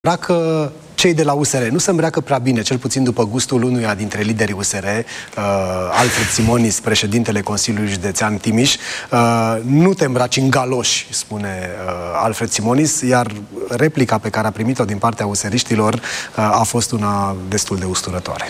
îmbracă cei de la USR. Nu se îmbracă prea bine, cel puțin după gustul unuia dintre liderii USR, Alfred Simonis, președintele Consiliului Județean Timiș. Nu te îmbraci în galoși, spune Alfred Simonis, iar replica pe care a primit-o din partea useriștilor a fost una destul de usturătoare.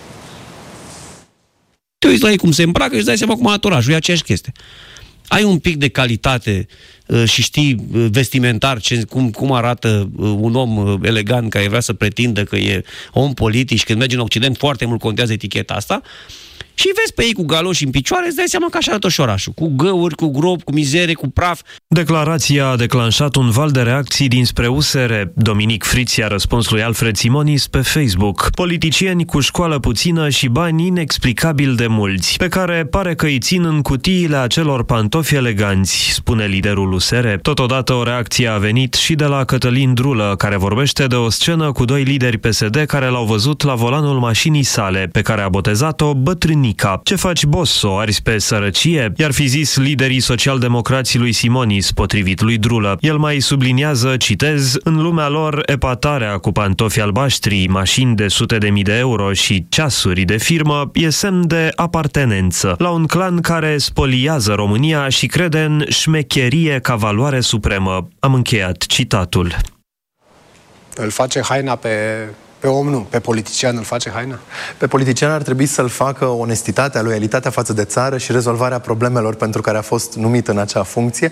Te uiți la ei cum se îmbracă și îți dai seama cum anturajul e aceeași chestie. Ai un pic de calitate și știi vestimentar cum arată un om elegant care vrea să pretindă că e om politic și când mergi în Occident foarte mult contează eticheta asta, și vezi pe ei cu galoși în picioare, îți dai seama că așa arată și orașul. Cu găuri, cu grop, cu mizerie, cu praf. Declarația a declanșat un val de reacții dinspre USR. Dominic Friț a răspuns lui Alfred Simonis pe Facebook. Politicieni cu școală puțină și bani inexplicabil de mulți, pe care pare că îi țin în cutiile acelor pantofi eleganți, spune liderul USR. Totodată o reacție a venit și de la Cătălin Drulă, care vorbește de o scenă cu doi lideri PSD care l-au văzut la volanul mașinii sale, pe care a botezat-o Bătrânica. Ce faci, bosso? Arzi pe sărăcie? I-ar fi zis liderii social-democrații lui Simonis, potrivit lui Drulă. El mai subliniază, citez, în lumea lor epatarea cu pantofi albaștri, mașini de sute de mii de euro și ceasuri de firmă e semn de apartenență la un clan care spoliază România și crede în șmecherie ca valoare supremă. Am încheiat citatul. Îl face haina pe om, nu. Pe politician îl face haina? Pe politician ar trebui să-l facă onestitatea, loialitatea față de țară și rezolvarea problemelor pentru care a fost numit în acea funcție.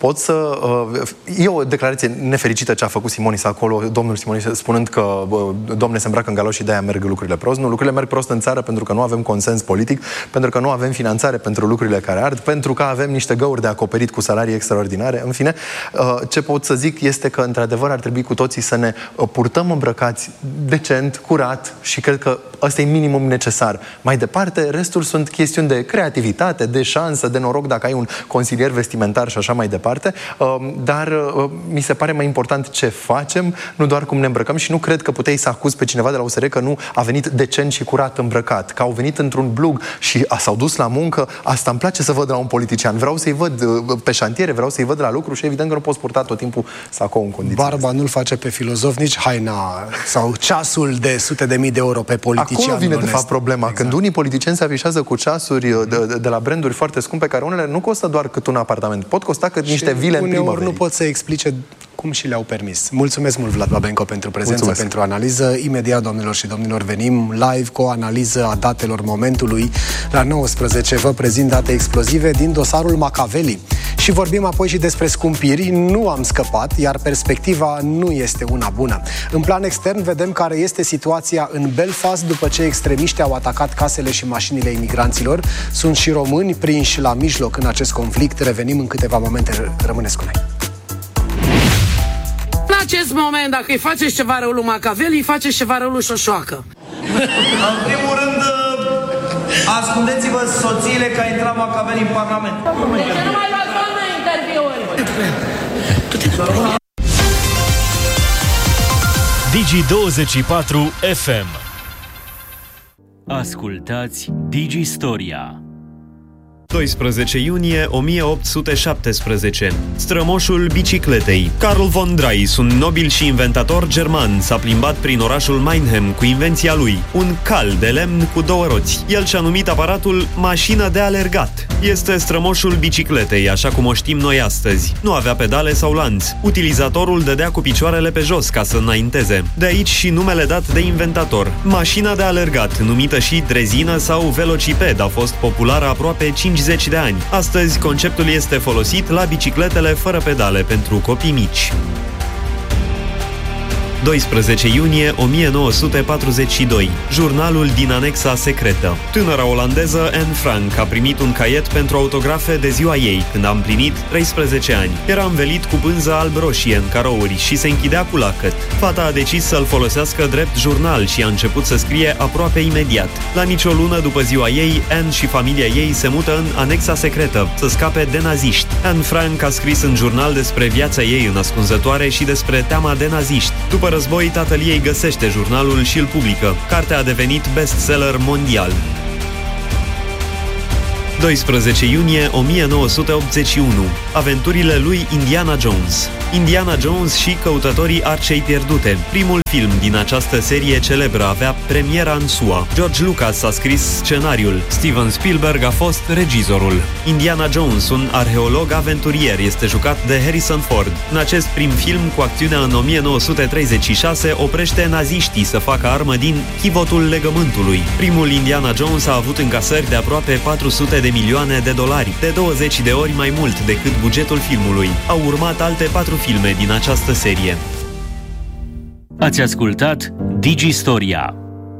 E o declarație nefericită ce a făcut Simonis acolo, domnul Simonis, spunând că domne se îmbracă în galoși și de-aia merg lucrurile prost. Nu, lucrurile merg prost în țară pentru că nu avem consens politic, pentru că nu avem finanțare pentru lucrurile care ard, pentru că avem niște găuri de acoperit cu salarii extraordinare. În fine, ce pot să zic este că, într-adevăr, ar trebui cu toții să ne purtăm îmbrăcați decent, curat, și cred că ăsta e minimum necesar. Mai departe, restul sunt chestiuni de creativitate, de șansă, de noroc dacă ai un consilier vestimentar și așa mai departe, dar mi se pare mai important ce facem, nu doar cum ne îmbrăcăm, și nu cred că puteai să acuzi pe cineva de la USR că nu a venit decent și curat îmbrăcat, că au venit într-un blug și s-au dus la muncă. Asta îmi place să văd la un politician. Vreau să-i văd pe șantiere, vreau să-i văd la lucru și evident că nu poți purta tot timpul sacou în condiții. Barba nu-l face pe filozof, nici haina sau ceasul de sute de mii de euro pe politician. Acolo vine de fapt problema. Exact. Când unii politicieni se afișează cu ceasuri de la branduri foarte scumpe, care unele nu costă doar cât un apartament, pot costa cât niște vile în primăveri. Nu pot să explice cum și le-au permis. Mulțumesc mult, Vlad Babenco, pentru prezență, pentru analiză. Imediat, doamnelor și domnilor, venim live cu o analiză a datelor momentului. La 19 vă prezint date explozive din dosarul Machiavelli. Și vorbim apoi și despre scumpiri. Nu am scăpat, iar perspectiva nu este una bună. În plan extern, vedem care este situația în Belfast după ce extremiștii au atacat casele și mașinile imigranților. Sunt și români prinși la mijloc în acest conflict. Revenim în câteva momente. Rămâneți cu noi. În acest moment, dacă îi faceți ceva rău lui Machiavelli, îi faceți ceva rău lui Șoșoacă. În primul rând, ascundeți-vă soțiile că a intrat Machiavelli în Parlament. De ce nu mai luați doamnă interviuri? Digi24 FM. Ascultați Digistoria. 12 iunie 1817. Strămoșul bicicletei. Carl von Drais, un nobil și inventator german, s-a plimbat prin orașul Meinheim cu invenția lui, un cal de lemn cu două roți. El și-a numit aparatul mașină de alergat. Este strămoșul bicicletei, așa cum o știm noi astăzi. Nu avea pedale sau lanț. Utilizatorul dădea cu picioarele pe jos ca să înainteze. De aici și numele dat de inventator. Mașina de alergat, numită și drezină sau velociped, a fost populară aproape 50 de ani. Astăzi, conceptul este folosit la bicicletele fără pedale pentru copii mici. 12 iunie 1942. Jurnalul din anexa secretă. Tânăra olandeză Anne Frank a primit un caiet pentru autografe de ziua ei, când a împlinit 13 ani. Era învelit cu pânză alb-roșie în carouri și se închidea cu lacăt. Fata a decis să-l folosească drept jurnal și a început să scrie aproape imediat. La nicio lună după ziua ei, Anne și familia ei se mută în anexa secretă, să scape de naziști. Anne Frank a scris în jurnal despre viața ei în ascunzătoare și despre teama de naziști. După război, tatăl ei găsește jurnalul și îl publică. Cartea a devenit bestseller mondial. 12 iunie 1981. Aventurile lui Indiana Jones. Indiana Jones și căutătorii Arcei Pierdute. Primul film din această serie celebră avea premiera în SUA. George Lucas a scris scenariul. Steven Spielberg a fost regizorul. Indiana Jones, un arheolog aventurier, este jucat de Harrison Ford. În acest prim film, cu acțiunea în 1936, oprește naziștii să facă armă din chivotul legământului. Primul Indiana Jones a avut încasări de aproape 400 de milioane de dolari, de 20 de ori mai mult decât bugetul filmului. Au urmat alte 4 filme din această serie. Ați ascultat Digistoria.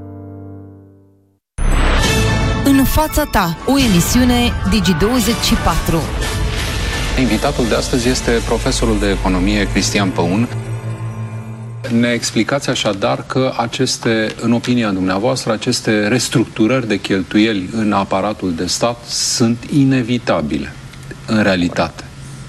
În fața ta, o emisiune Digi24. Invitatul de astăzi este profesorul de economie Cristian Păun. Ne explicați așadar că în opinia dumneavoastră, aceste restructurări de cheltuieli în aparatul de stat sunt inevitabile, în realitate.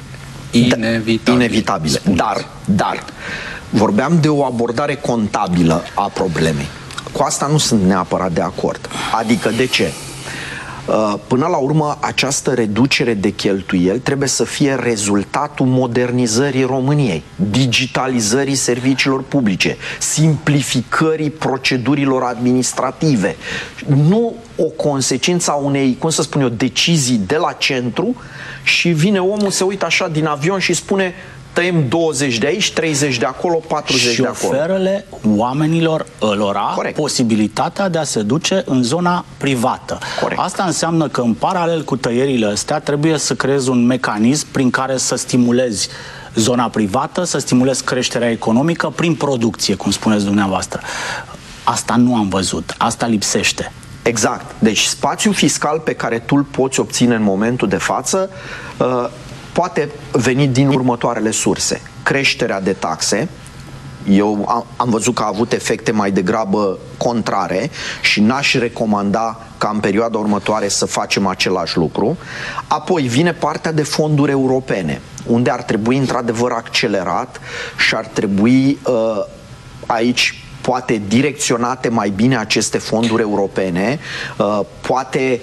Inevitabile. Dar, vorbeam de o abordare contabilă a problemei. Cu asta nu sunt neapărat de acord. Adică de ce? Până la urmă, această reducere de cheltuieli trebuie să fie rezultatul modernizării României, digitalizării serviciilor publice, simplificării procedurilor administrative. Nu o consecință a unei, decizii de la centru și vine omul, se uită așa din avion și spune: tăiem 20 de aici, 30 de acolo, 40 de acolo. Și oferă oamenilor posibilitatea de a se duce în zona privată. Corect. Asta înseamnă că în paralel cu tăierile astea trebuie să creezi un mecanism prin care să stimulezi zona privată, să stimulezi creșterea economică prin producție, cum spuneți dumneavoastră. Asta nu am văzut, asta lipsește. Exact. Deci spațiul fiscal pe care tu îl poți obține în momentul de față poate veni din următoarele surse. Creșterea de taxe. Eu am văzut că a avut efecte mai degrabă contrare și n-aș recomanda ca în perioada următoare să facem același lucru. Apoi vine partea de fonduri europene, unde ar trebui într-adevăr accelerat și ar trebui aici poate direcționate mai bine aceste fonduri europene, poate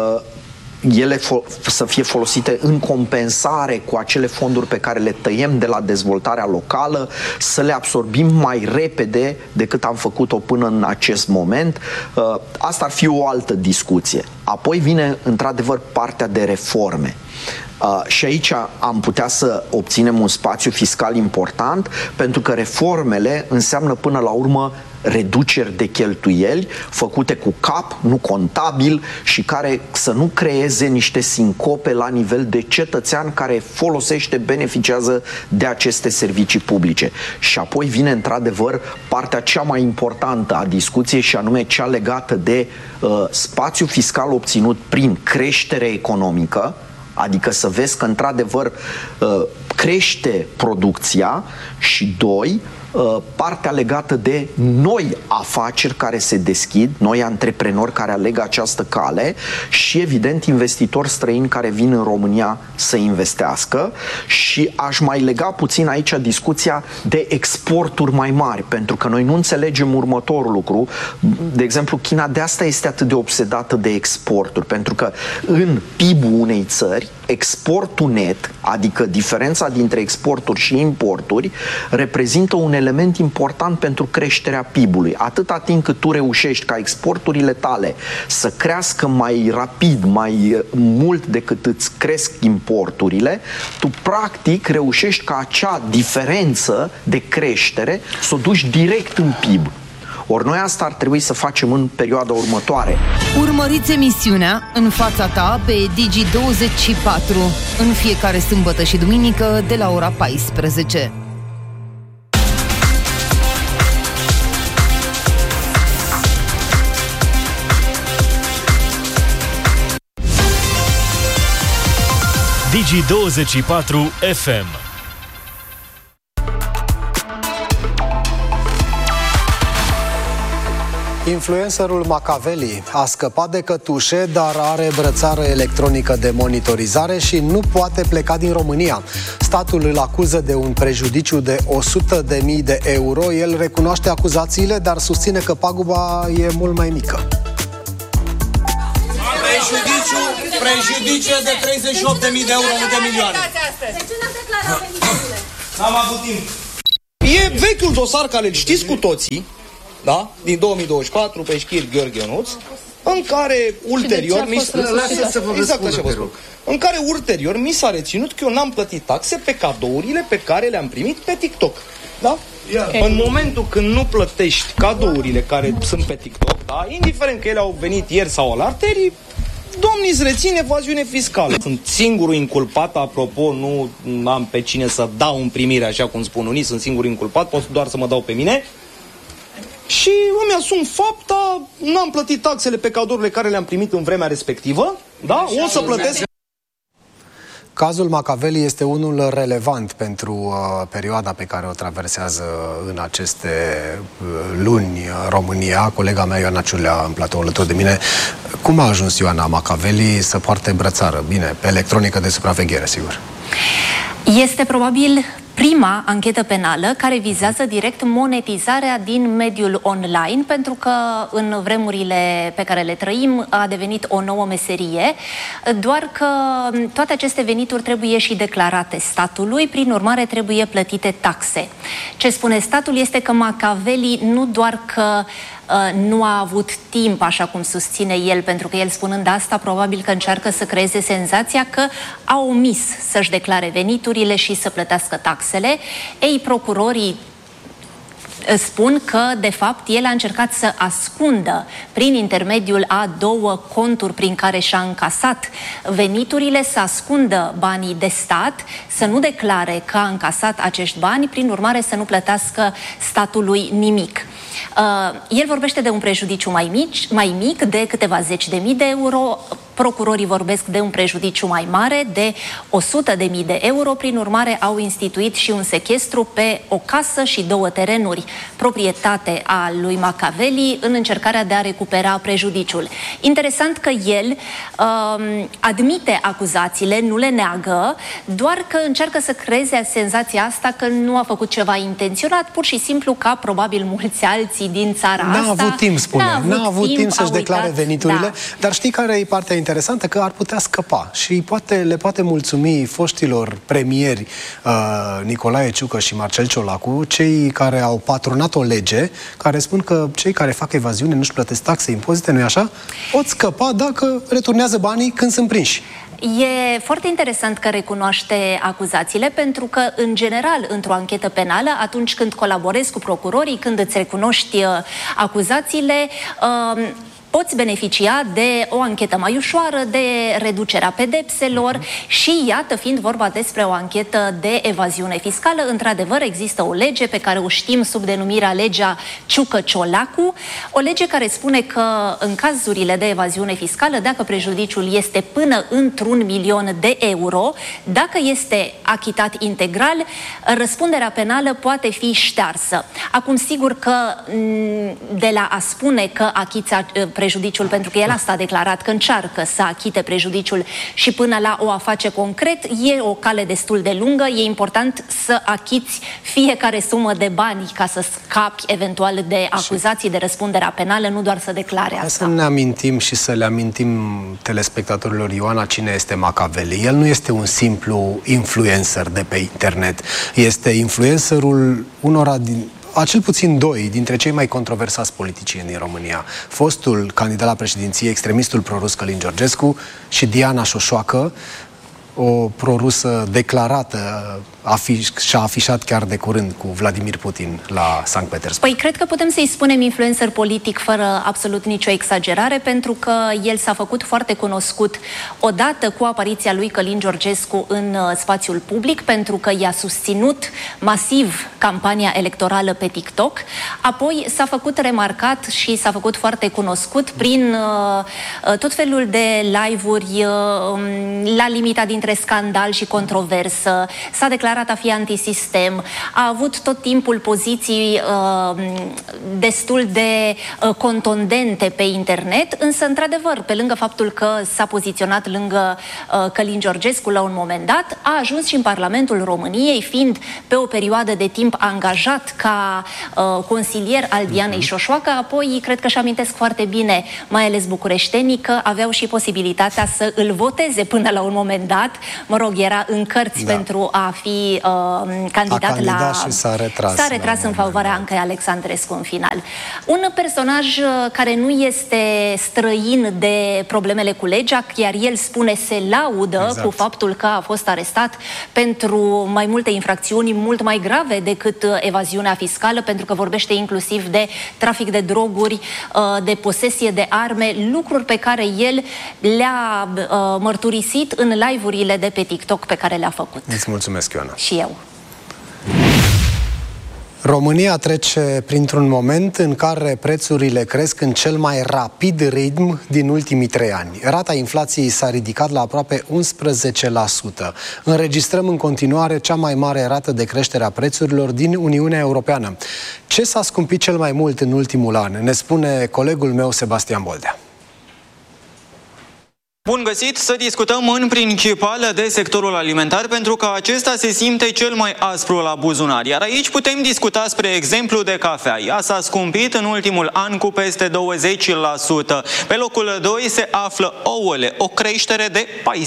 ele să fie folosite în compensare cu acele fonduri pe care le tăiem de la dezvoltarea locală, să le absorbim mai repede decât am făcut-o până în acest moment. Asta ar fi o altă discuție. Apoi vine într-adevăr partea de reforme. Și aici am putea să obținem un spațiu fiscal important, pentru că reformele înseamnă până la urmă reduceri de cheltuieli făcute cu cap, nu contabil, și care să nu creeze niște sincope la nivel de cetățean care folosește, beneficiază de aceste servicii publice. Și apoi vine într-adevăr partea cea mai importantă a discuției, și anume cea legată de spațiu fiscal obținut prin creștere economică, adică să vezi că într-adevăr crește producția, și doi, partea legată de noi afaceri care se deschid, noi antreprenori care aleg această cale și evident investitori străini care vin în România să investească. Și aș mai lega puțin aici discuția de exporturi mai mari, pentru că noi nu înțelegem următorul lucru. De exemplu, China de asta este atât de obsedată de exporturi, pentru că în PIB-ul unei țări, exportul net, adică diferența dintre exporturi și importuri, reprezintă un element important pentru creșterea PIB-ului. Atâta timp cât tu reușești ca exporturile tale să crească mai rapid, mai mult decât îți cresc importurile, tu practic reușești ca acea diferență de creștere să o duci direct în PIB. Ori noi asta ar trebui să facem în perioada următoare. Urmăriți emisiunea În fața ta pe Digi24 în fiecare sâmbătă și duminică de la ora 14. Digi24 FM. Influencerul Machiavelli a scăpat de cătușe, dar are brățară electronică de monitorizare și nu poate pleca din România. Statul îl acuză de un prejudiciu de 100.000 de euro. El recunoaște acuzațiile, dar susține că paguba e mult mai mică. Prejudiciu Prejudiciu de 38.000 de euro, nu de milioane. De ce n-am declarat veniturile? N-am avut timp. E vechiul dosar care îl știți cu toții, da? Din 2024, pe Șchir Gheorghe Ionuț, în care ulterior în care ulterior mi s-a reținut că eu n-am plătit taxe pe cadourile pe care le-am primit pe TikTok. Da? În momentul când nu plătești cadourile care sunt pe TikTok, da? Indiferent că ele au venit ieri sau alaltări, domnii îți rețin evaziune fiscală. Sunt singurul inculpat, apropo, nu am pe cine să dau în primire, așa cum spun unii, sunt singurul inculpat, pot doar să mă dau pe mine. Și îmi asum fapta, n-am plătit taxele pe cadourile care le-am primit în vremea respectivă, da? O să plătesc. Cazul Macaveli este unul relevant pentru perioada pe care o traversează în aceste luni România. Colega mea, Ioana Ciulea, în platou alături de mine. Cum a ajuns Ioana Macaveli să poarte brățară? Bine, pe electronică de supraveghere, sigur. Este probabil prima anchetă penală care vizează direct monetizarea din mediul online, pentru că în vremurile pe care le trăim a devenit o nouă meserie, doar că toate aceste venituri trebuie și declarate statului, prin urmare trebuie plătite taxe. Ce spune statul este că Macaveli nu doar că nu a avut timp, așa cum susține el, pentru că el, spunând asta, probabil că încearcă să creeze senzația că a omis să-și declare veniturile și să plătească taxele. Ei, procurorii spun că, de fapt, el a încercat să ascundă prin intermediul a două conturi prin care și-a încasat veniturile, să ascundă banii de stat, să nu declare că a încasat acești bani, prin urmare să nu plătească statului nimic. El vorbește de un prejudiciu mai mic, de câteva zeci de mii de euro. Procurorii vorbesc de un prejudiciu mai mare, de 100.000 de euro. Prin urmare, au instituit și un sechestru pe o casă și 2 terenuri, proprietate a lui Macaveli, în încercarea de a recupera prejudiciul. Interesant că el admite acuzațiile, nu le neagă, doar că încearcă să creeze senzația asta că nu a făcut ceva intenționat, pur și simplu ca probabil mulți alții din țara asta. N-a avut timp, spune. N-a avut timp să-și declare veniturile, da. Dar știi care e partea interesantă? Că ar putea scăpa și le poate mulțumi foștilor premieri Nicolae Ciucă și Marcel Ciolacu, cei care au patronat o lege care spun că cei care fac evaziune nu-și plătesc taxe, impozite, nu-i așa? Pot scăpa dacă returnează banii când sunt prinși. E foarte interesant că recunoaște acuzațiile, pentru că, în general, într-o anchetă penală, atunci când colaborezi cu procurorii, când îți recunoști acuzațiile, poți beneficia de o anchetă mai ușoară, de reducerea pedepselor și, iată, fiind vorba despre o anchetă de evaziune fiscală, într-adevăr există o lege pe care o știm sub denumirea legea Ciucă-Ciolacu, o lege care spune că în cazurile de evaziune fiscală, dacă prejudiciul este până într-1 milion de euro, dacă este achitat integral, răspunderea penală poate fi ștearsă. Acum, sigur că de la a spune că achiți prejudiciul, pentru că el asta a declarat, că încearcă să achite prejudiciul, și până la o a face concret, e o cale destul de lungă. E important să achiți fiecare sumă de bani ca să scapi eventual de acuzații de răspunderea penală, nu doar să declare asta. Să ne amintim și să le amintim telespectatorilor, Ioana, cine este Macaveli. El nu este un simplu influencer de pe internet. Este influencerul unora a cel puțin 2 dintre cei mai controversați politicieni din România. Fostul candidat la președinție, extremistul prorus Călin Georgescu, și Diana Șoșoacă, o prorusă declarată, și-a afișat chiar de curând cu Vladimir Putin la Sankt Petersburg. Păi cred că putem să-i spunem influencer politic fără absolut nicio exagerare, pentru că el s-a făcut foarte cunoscut odată cu apariția lui Călin Georgescu în spațiul public, pentru că i-a susținut masiv campania electorală pe TikTok, apoi s-a făcut remarcat și s-a făcut foarte cunoscut prin tot felul de live-uri la limita dintre scandal și controversă. S-a declarat declarat a fi antisistem, a avut tot timpul poziții destul de contundente pe internet, însă, într-adevăr, pe lângă faptul că s-a poziționat lângă Călin Georgescu la un moment dat, a ajuns și în Parlamentul României, fiind pe o perioadă de timp angajat ca consilier al Dianei Șoșoacă. Apoi, cred că își amintesc foarte bine, mai ales bucureștenii, că aveau și posibilitatea să îl voteze până la un moment dat. Mă rog, era în cărți pentru a fi candidat la... și s-a retras. S-a retras în favoarea Ancăi Alexandrescu în final. Un personaj care nu este străin de problemele cu legea, iar el spune se laudă cu faptul că a fost arestat pentru mai multe infracțiuni mult mai grave decât evaziunea fiscală, pentru că vorbește inclusiv de trafic de droguri, de posesie de arme, lucruri pe care el le-a mărturisit în live-urile de pe TikTok pe care le-a făcut. Îți mulțumesc, Ioana. Și eu. România trece printr-un moment în care prețurile cresc în cel mai rapid ritm din ultimii 3 ani. Rata inflației s-a ridicat la aproape 11%. Înregistrăm în continuare cea mai mare rată de creștere a prețurilor din Uniunea Europeană. Ce s-a scumpit cel mai mult în ultimul an? Ne spune colegul meu, Sebastian Boldea. Bun găsit! Să discutăm în principal de sectorul alimentar, pentru că acesta se simte cel mai aspru la buzunar. Iar aici putem discuta, spre exemplu, de cafea. Ea s-a scumpit în ultimul an cu peste 20%. Pe locul 2 se află ouăle, o creștere de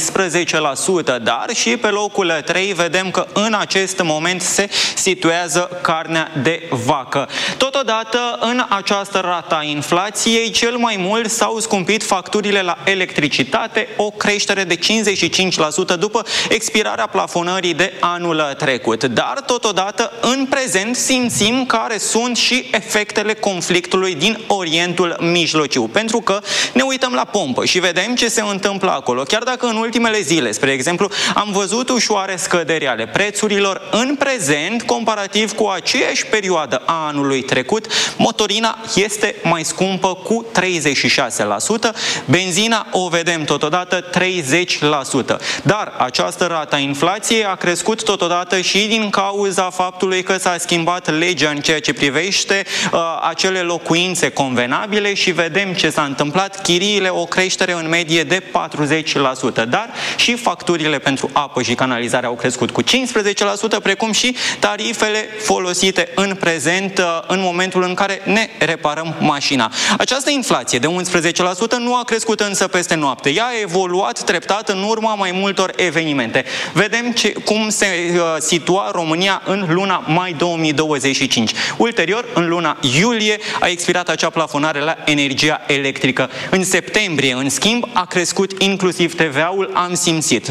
14%. Dar și pe locul 3 vedem că în acest moment se situează carnea de vacă. Totodată, în această rată a inflației, cel mai mult s-au scumpit facturile la electricitate, o creștere de 55% după expirarea plafonării de anul trecut. Dar, totodată, în prezent simțim care sunt și efectele conflictului din Orientul Mijlociu. Pentru că ne uităm la pompă și vedem ce se întâmplă acolo. Chiar dacă în ultimele zile, spre exemplu, am văzut ușoare scăderi ale prețurilor, în prezent, comparativ cu aceeași perioadă a anului trecut, motorina este mai scumpă cu 36%, benzina o vedem totodată 30%. Dar această rată a inflației a crescut totodată și din cauza faptului că s-a schimbat legea în ceea ce privește acele locuințe convenabile și vedem ce s-a întâmplat. Chiriile, o creștere în medie de 40%. Dar și facturile pentru apă și canalizare au crescut cu 15%, precum și tarifele folosite în prezent în momentul în care ne reparăm mașina. Această inflație de 11% nu a crescut însă peste noapte. Ea a evoluat treptat în urma mai multor evenimente. Vedem cum se situa România în luna mai 2025. Ulterior, în luna iulie, a expirat acea plafonare la energia electrică. În septembrie, în schimb, a crescut inclusiv TVA-ul, am simțit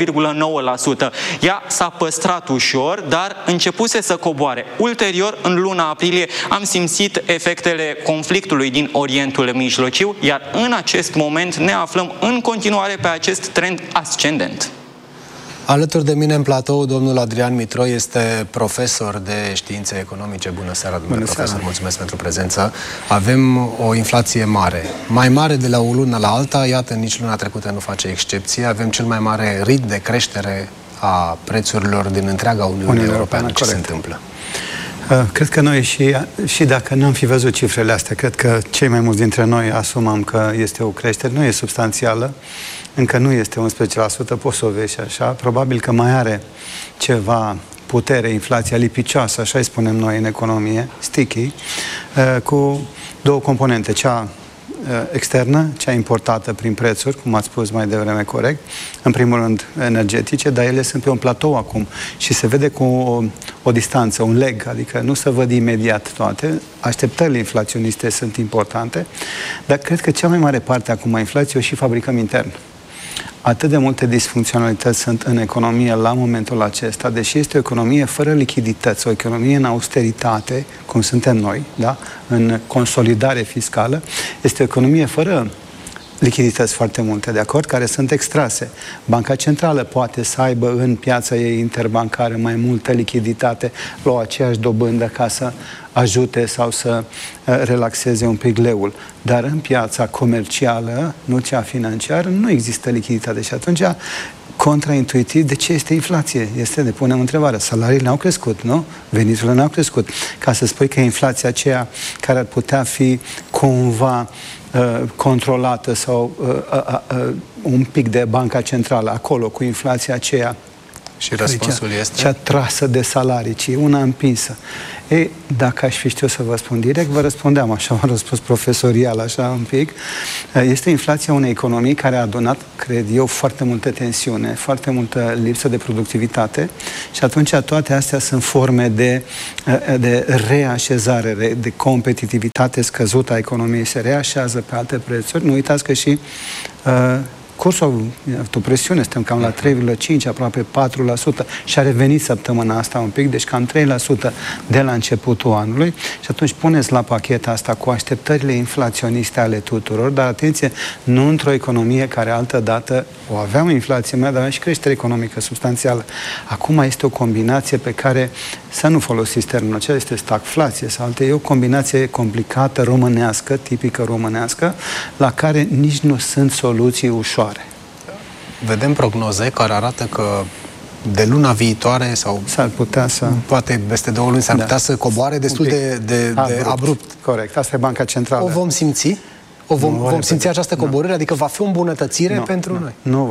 9,9%. Ea s-a păstrat ușor, dar începuse să coboare. Ulterior, în luna aprilie, am simțit efectele conflictului din Orientul Mijlociu, iar în acest moment ne aflăm în continuare pe acest trend ascendent. Alături de mine în platou, domnul Adrian Mitroi este profesor de științe economice. Bună seara, domnule profesor, mulțumesc pentru prezență. Avem o inflație mare, mai mare de la o lună la alta, iată, nici luna trecută nu face excepție. Avem cel mai mare ritm de creștere a prețurilor din întreaga Uniune Europeană. Ce se întâmplă? Cred că noi, și dacă n-am fi văzut cifrele astea, cred că cei mai mulți dintre noi asumăm că este o creștere, nu e substanțială, încă nu este 11%, poți să o vezi așa, probabil că mai are ceva putere inflația lipicioasă, așa îi spunem noi în economie, sticky, cu două componente, cea externă, cea importată prin prețuri, cum ați spus mai devreme corect, în primul rând energetice, dar ele sunt pe un platou acum și se vede cu o distanță, un leg, adică nu se văd imediat toate, așteptările inflaționiste sunt importante, dar cred că cea mai mare parte acum a inflației o și fabricăm intern. Atât de multe disfuncționalități sunt în economie la momentul acesta, deși este o economie fără lichidități, o economie în austeritate, cum suntem noi, da? În consolidare fiscală, este o economie fără lichidități foarte multe, de acord, care sunt extrase. Banca Centrală poate să aibă în piața ei interbancară mai multă lichiditate, lua aceeași dobândă ca să ajute sau să relaxeze un pic leul. Dar în piața comercială, nu cea financiară, nu există lichiditate și atunci contraintuitiv de ce este inflație. Ne punem întrebarea. Salariile n-au crescut, nu? Veniturile n-au crescut. Ca să spui că inflația aceea care ar putea fi cumva controlată sau un pic de Banca Centrală acolo cu inflația aceea și răspunsul este? Cea trasă de salarii, ci una împinsă. Ei, dacă aș fi știut să vă spun direct, vă răspundeam așa, am răspuns profesorial, așa un pic. Este inflația unei economii care a adunat, cred eu, foarte multă tensiune, foarte multă lipsă de productivitate și atunci toate astea sunt forme de reașezare, de competitivitate scăzută a economiei, se reașează pe alte prețuri. Nu uitați că și cursul, o presiune, suntem cam la 3,5, aproape 4% și a revenit săptămâna asta un pic, deci cam 3% de la începutul anului și atunci puneți la pachet asta cu așteptările inflaționiste ale tuturor, dar atenție, nu într-o economie care altădată o aveam inflație mai, dar avea și creștere economică substanțială. Acum este o combinație pe care să nu folosiți termenul acela, este stagflație sau alte, e o combinație complicată, românească, tipică românească, la care nici nu sunt soluții ușoare. Vedem prognoze care arată că de luna viitoare sau s-ar putea să... poate peste 2 luni s-ar putea să coboare destul de abrupt. Corect, asta e Banca Centrală. O vom simți? Vom simți această coborâre? Adică va fi o îmbunătățire pentru noi? Nu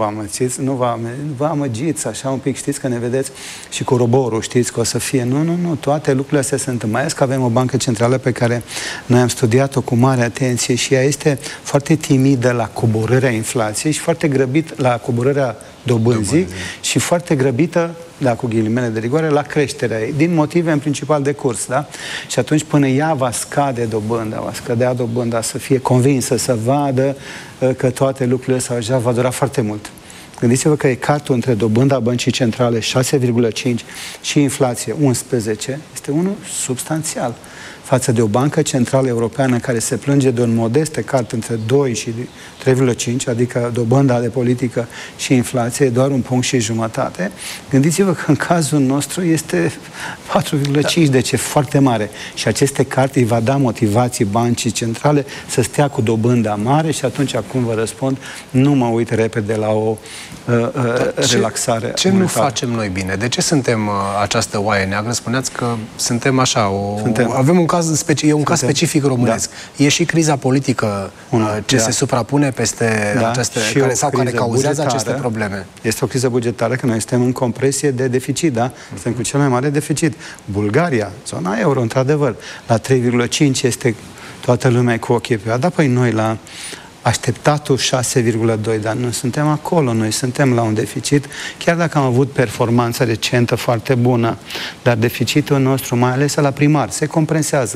vă amăgiți așa un pic, știți că ne vedeți și cu roborul, știți că o să fie. Nu, toate lucrurile astea se întâmplă. Mai ales că avem o bancă centrală pe care noi am studiat-o cu mare atenție și ea este foarte timidă la coborârea inflației și foarte grăbit la coborârea dobânzii și foarte grăbită, cu ghilimele de rigoare, la creșterea ei, din motive în principal de curs, da? Și atunci până ea va scădea dobânda, să fie convinsă, să vadă că toate lucrurile sau așa va dura foarte mult. Gândiți-vă că ecartul între dobânda băncii centrale 6,5 și inflație 11 este unul substanțial față de o bancă centrală europeană care se plânge de un modest ecart între 2 și 3,5, adică dobânda de politică și inflație, doar 1,5 puncte. Gândiți-vă că în cazul nostru este 4,5, deci e foarte mare. Și aceste carte îi va da motivații bancii centrale să stea cu dobânda mare și atunci, acum vă răspund, nu mă uit repede la o relaxare. Ce nu facem noi bine? De ce suntem această oaie neagră? Spuneați că suntem așa, avem un caz caz specific românesc. E și criza politică ce se suprapune peste aceste, care cauzează aceste probleme. Este o criză bugetară, că noi suntem în compresie de deficit, da? Suntem cu cel mai mare deficit. Bulgaria, zona euro, într-adevăr, la 3,5 este toată lumea cu ochii pe ea, dar păi noi la așteptatul 6,2, dar nu suntem acolo, noi suntem la un deficit, chiar dacă am avut performanță recentă foarte bună, dar deficitul nostru, mai ales la primar, se compensează,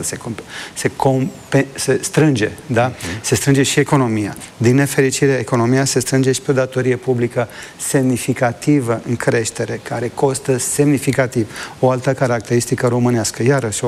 se strânge, da? Se strânge și economia. Din nefericire, economia se strânge și pe o datorie publică semnificativă în creștere, care costă semnificativ. O altă caracteristică românească, iarăși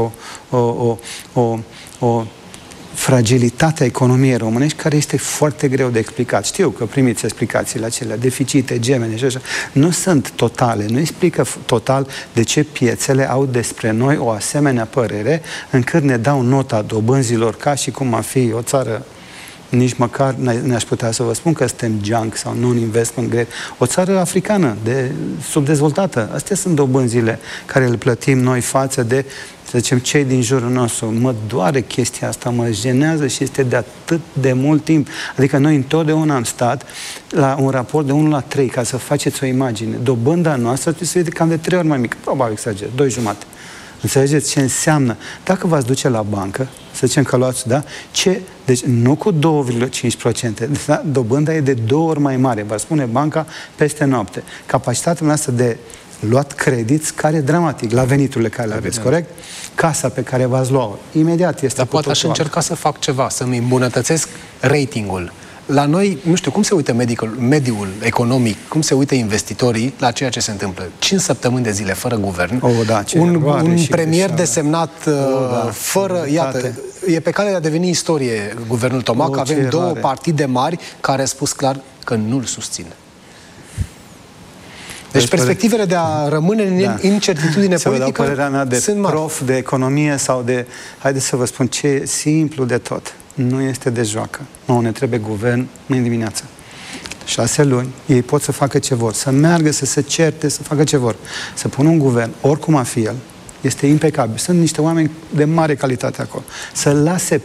o fragilitatea economiei românești, care este foarte greu de explicat. Știu că primiți explicațiile acelea, deficite, gemene și așa. Nu sunt totale, nu explică total de ce piețele au despre noi o asemenea părere, încât ne dau nota dobânzilor ca și cum ar fi o țară, nici măcar n-aș putea să vă spun că suntem junk sau non-investment grade. O țară africană, subdezvoltată. Astea sunt dobânzile care le plătim noi față de, să zicem, cei din jurul nostru. Mă doare chestia asta, mă jenează și este de atât de mult timp. Adică noi întotdeauna am stat la un raport de 1 la 3, ca să faceți o imagine. Dobânda noastră trebuie să fie cam de 3 ori mai mică. Probabil exager, 2,5. Înțelegeți ce înseamnă? Dacă v-ați duce la bancă, să zicem că luați, da? Deci nu cu 2,5%, da? Dobânda e de 2 ori mai mare. Vă spune banca peste noapte. Capacitatea noastră de luat credit care dramatic la veniturile care le aveți, corect? Casa pe care v-ați luat-o, imediat este. Dar poate aș încerca să fac ceva, să-mi îmbunătățesc ratingul. La noi, nu știu, cum se uită mediul economic, cum se uită investitorii la ceea ce se întâmplă? 5 săptămâni de zile fără guvern, un premier desemnat fără, iată, e pe cale de a deveni istorie guvernul Tomac, avem 2 partide mari care au spus clar că nu-l susțin. Deci perspectivele de a rămâne în incertitudine politică să vă dau părerea mea de prof de economie sau de... Haideți să vă spun ce e simplu de tot. Nu este de joacă. Nu, ne trebuie guvern mâine dimineață. 6 luni, ei pot să facă ce vor, să meargă, să se certe, să facă ce vor, să pună un guvern, oricum a fi el, este impecabil. Sunt niște oameni de mare calitate acolo. Să lase,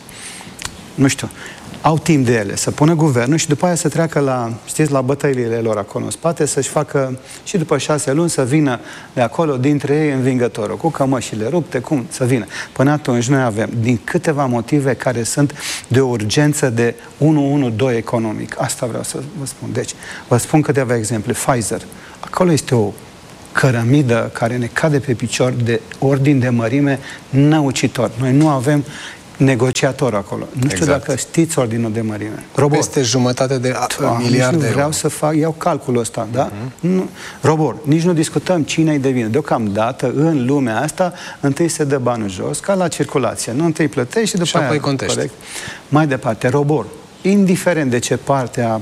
nu știu, au timp de ele, să pună guvernul și după aia să treacă la bătăliile lor acolo în spate, să-și facă și după 6 luni să vină de acolo dintre ei învingătorul, cu cămășile rupte, cum să vină. Până atunci noi avem, din câteva motive care sunt de urgență de 1-1-2 economic. Asta vreau să vă spun. Deci, vă spun câteva exemple. Pfizer. Acolo este o cărămidă care ne cade pe picior de ordin de mărime năucitor. Noi nu avem negociator acolo. Nu știu dacă știți ordinul de mărime. Robor. Peste jumătate de miliarde de euro. Vreau să iau calculul ăsta, da? Nu. Robor, nici nu discutăm cine-i de vină. Deocamdată, în lumea asta, întâi se dă banul jos, ca la circulație. Nu întâi plătești și după și aia apoi contești. Corect? Mai departe, Robor, indiferent de ce parte a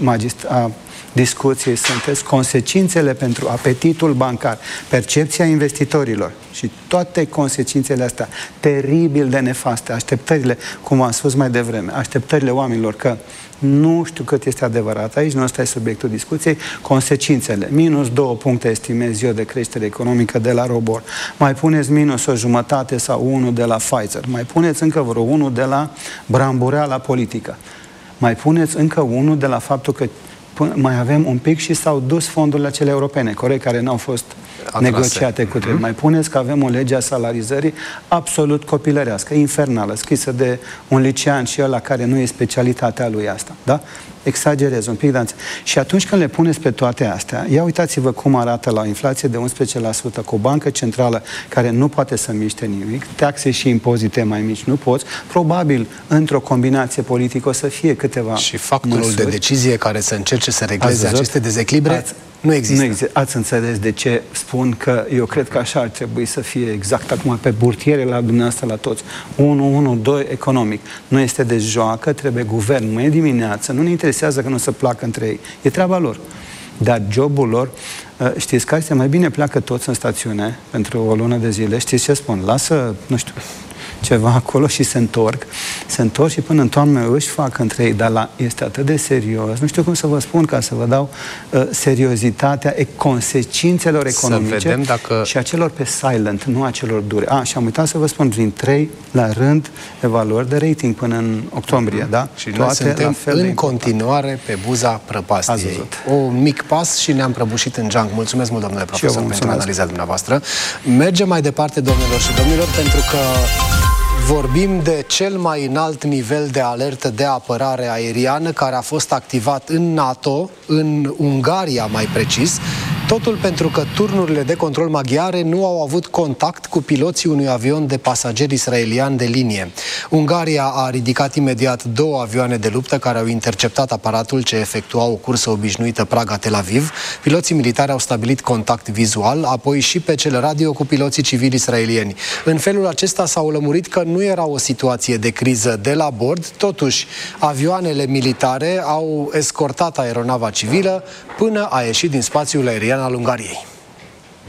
discuției sunteți, consecințele pentru apetitul bancar, percepția investitorilor și toate consecințele astea teribil de nefaste, așteptările, cum am spus mai devreme, așteptările oamenilor că nu știu cât este adevărat aici, nu ăsta e subiectul discuției, consecințele, minus 2 puncte estimez eu de creștere economică de la Robor, mai puneți minus o jumătate sau 1 de la Pfizer, mai puneți încă vreo 1 de la Brambureala politică, mai puneți încă 1 de la faptul că mai avem un pic și s-au dus fondurile acele europene, corect, care n-au fost negociate cu trebuie. Mai puneți că avem o lege a salarizării absolut copilărească, infernală, scrisă de un licean și ăla care nu e specialitatea lui asta, da? Exagerez un pic, danță. Și atunci când le puneți pe toate astea, ia uitați-vă cum arată la o inflație de 11%, cu o bancă centrală care nu poate să miște nimic, taxe și impozite mai mici nu poți, probabil într-o combinație politică o să fie câteva și factorul măsuri de decizie care să încerce să regleze aceste dezechilibre nu există. Ați înțeles de ce spun că eu cred că așa ar trebui să fie exact acum pe burtiere la dumneavoastră la toți. 1-1-2 economic. Nu este de joacă, trebuie guvern. Mâine dimineață, nu ne interesează că nu se placă între ei. E treaba lor. Dar jobul lor, știți care este? Mai bine pleacă toți în stațiune pentru o lună de zile. Știți ce spun? Lasă, nu știu, ceva acolo și se întorc și până în toamnă își fac între ei, dar este atât de serios, nu știu cum să vă spun ca să vă dau seriozitatea consecințelor economice și a celor pe silent, nu a celor dure. Și am uitat să vă spun, din 3 la rând evaluări de rating până în octombrie, da? Și noi suntem în continuare pe buza prăpastiei. Un mic pas și ne-am prăbușit în geanc. Mulțumesc mult, domnule profesor, pentru analiza dumneavoastră. Mergem mai departe, domnilor și domnilor, pentru că vorbim de cel mai înalt nivel de alertă de apărare aeriană care a fost activat în NATO, în Ungaria mai precis, totul pentru că turnurile de control maghiare nu au avut contact cu piloții unui avion de pasageri israelian de linie. Ungaria a ridicat imediat 2 avioane de luptă care au interceptat aparatul ce efectua o cursă obișnuită Praga-Tel Aviv. Piloții militari au stabilit contact vizual, apoi și pe cel radio cu piloții civili israelieni. În felul acesta s-au lămurit că nu era o situație de criză de la bord, totuși avioanele militare au escortat aeronava civilă până a ieșit din spațiul aerian al Ungariei.